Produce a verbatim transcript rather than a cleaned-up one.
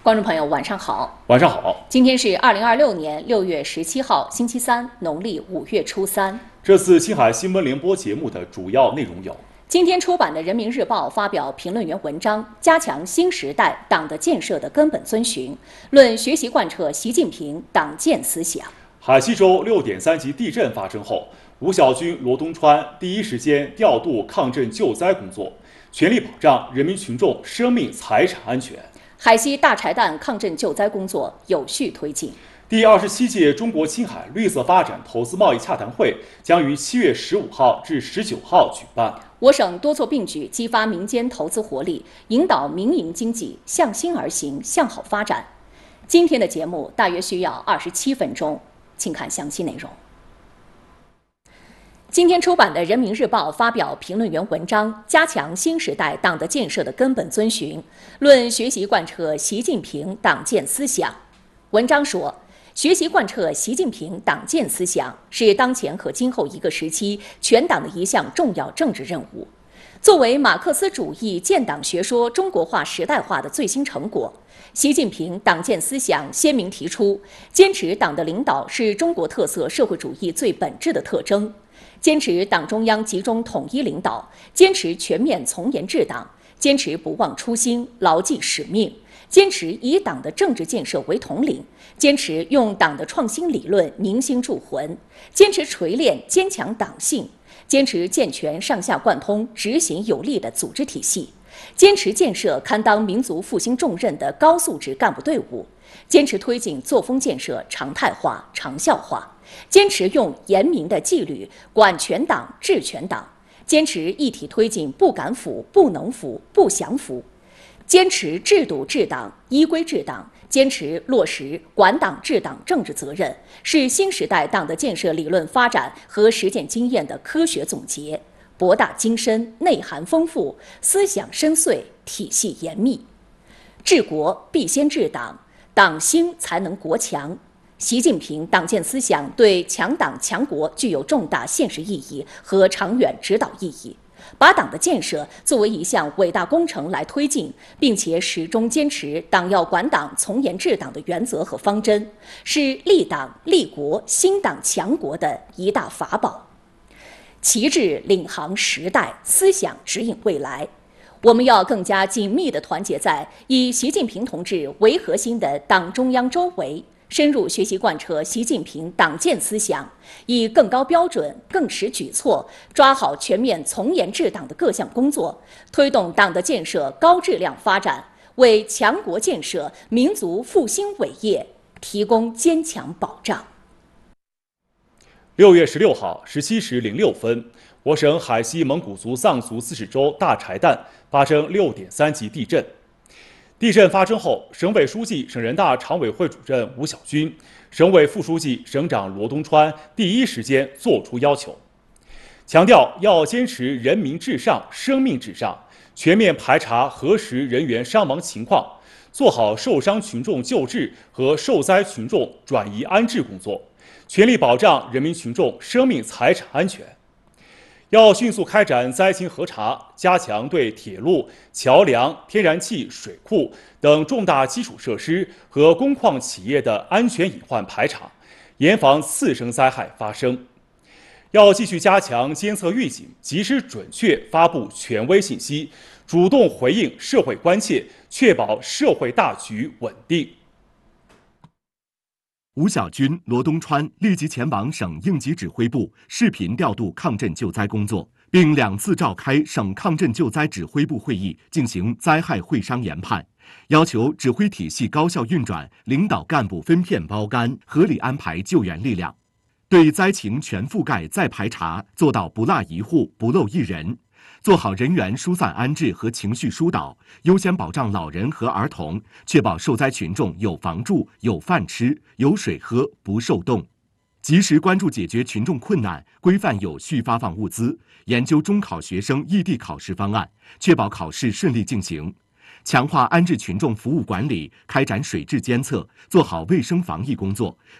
观众朋友，晚上好。 晚上好。 今天是二零二六年六月十七号，星期三，农历五月初三。 这次青海新闻联播节目的主要内容有： 今天出版的《人民日报》发表评论员文章，加强新时代党的建设的根本遵循，论学习贯彻习近平党建思想。 海西州六点三级地震发生后，吴小军、罗东川第一时间调度抗震救灾工作，全力保障人民群众生命财产安全。 海西大柴旦抗震救灾工作有序推进。 第二十七届中国青海绿色发展投资贸易洽谈会将于七月十五号至十九号举办。 我省多措并举，激发民间投资活力，引导民营经济向心而行，向好发展。今天的节目大约需要二十七分钟，请看详细内容。今天出版的《人民日报》发表评论员文章，加强新时代党的建设的根本遵循，论学习贯彻习近平党建思想。文章说，学习贯彻习近平党建思想是当前和今后一个时期全党的一项重要政治任务。作为马克思主义建党学说中国化时代化的最新成果，习近平党建思想鲜明提出，坚持党的领导是中国特色社会主义最本质的特征，坚持党中央集中统一领导，坚持全面从严治党，坚持不忘初心，牢记使命，坚持以党的政治建设为统领，坚持用党的创新理论凝心铸魂，坚持锤炼坚强党性，坚持健全上下贯通、执行有力的组织体系，坚持建设堪当民族复兴重任的高素质干部队伍，坚持推进作风建设常态化、长效化，坚持用严明的纪律管全党、治全党，坚持一体推进不敢腐、不能腐、不想腐，坚持制度治党、依规治党，坚持落实管党治党政治责任，是新时代党的建设理论发展和实践经验的科学总结，博大精深，内涵丰富，思想深邃，体系严密。治国必先治党，党兴才能国强。习近平党建思想对强党强国具有重大现实意义和长远指导意义，把党的建设作为一项伟大工程来推进，并且始终坚持党要管党、从严治党的原则和方针，是立党、立国、兴党强国的一大法宝。旗帜领航时代，思想指引未来。我们要更加紧密地团结在以习近平同志为核心的党中央周围，深入学习贯彻习近平党建思想，以更高标准、更实举措，抓好全面从严治党的各项工作，推动党的建设高质量发展，为强国建设、民族复兴伟业提供坚强保障。 六月十六号十七时零六分，我省海西蒙古族藏族自治州大柴旦发生六点三级地震。地震发生后，省委书记、省人大常委会主任吴小军、省委副书记、省长罗东川第一时间作出要求，强调要坚持人民至上、生命至上，全面排查核实人员伤亡情况，做好受伤群众救治和受灾群众转移安置工作，全力保障人民群众生命财产安全。要迅速开展灾情核查，加强对铁路、桥梁、天然气、水库等重大基础设施和工矿企业的安全隐患排查，严防次生灾害发生。要继续加强监测预警，及时准确发布权威信息，主动回应社会关切，确保社会大局稳定。 吴小军、罗东川立即前往省应急指挥部视频调度抗震救灾工作，并两次召开省抗震救灾指挥部会议，进行灾害会商研判，要求指挥体系高效运转，领导干部分片包干，合理安排救援力量，对灾情全覆盖再排查，做到不落一户、不漏一人。做好人员疏散安置和情绪疏导，优先保障老人和儿童，确保受灾群众有房住、有饭吃、有水喝，不受冻。及时关注解决群众困难，规范有序发放物资，研究中考学生异地考试方案，确保考试顺利进行。强化安置群众服务管理，开展水质监测，做好卫生防疫工作，